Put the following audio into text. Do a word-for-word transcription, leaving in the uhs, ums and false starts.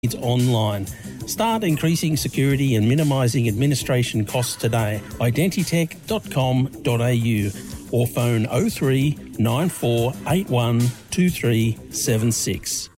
It's online. Start increasing security and minimising administration costs today. Identitech dot com dot a u or phone oh three nine four eight one two three seven six.